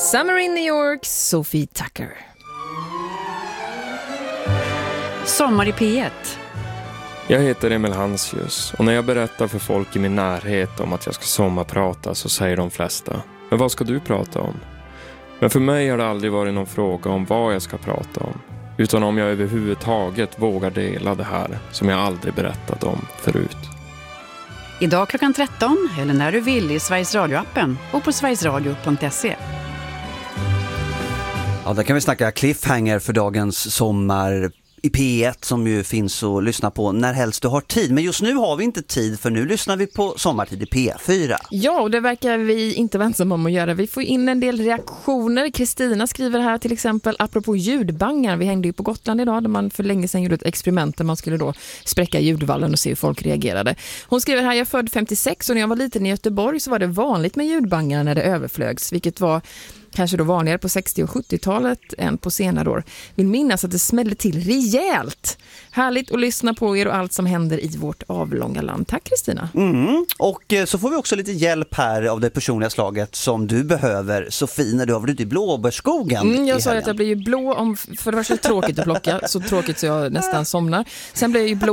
Summer in New York, Sophie Tucker. Sommar i P1. Jag heter Emil Hansius och när jag berättar för folk i min närhet om att jag ska sommarprata så säger de flesta: men vad ska du prata om? Men för mig har det aldrig varit någon fråga om vad jag ska prata om, utan om jag överhuvudtaget vågar dela det här som jag aldrig berättat om förut. Idag klockan 13 eller när du vill i Sveriges Radio-appen och på sverigesradio.se. Ja, där kan vi snacka cliffhanger för dagens sommar i P1 som ju finns att lyssna på när helst du har tid. Men just nu har vi inte tid, för nu lyssnar vi på Sommartid i P4. Ja, och det verkar vi inte vara ensamma om att göra. Vi får in en del reaktioner. Kristina skriver här till exempel apropå ljudbangar. Vi hängde ju på Gotland idag där man för länge sedan gjorde ett experiment där man skulle då spräcka ljudvallen och se hur folk reagerade. Hon skriver här: jag är född 56 och när jag var liten i Göteborg så var det vanligt med ljudbangar när det överflögs, vilket var kanske då vanligare på 60- och 70-talet än på senare år. Vill minnas att det smällde till rejält. Härligt att lyssna på er och allt som händer i vårt avlånga land. Tack Kristina. Och så får vi också lite hjälp här av det personliga slaget som du behöver, Sofie, när du har varit ute i blåbärskogen. Jag sa att jag blir ju blå om, för det var så tråkigt att plocka, så tråkigt så jag nästan somnar. Sen blir jag ju blå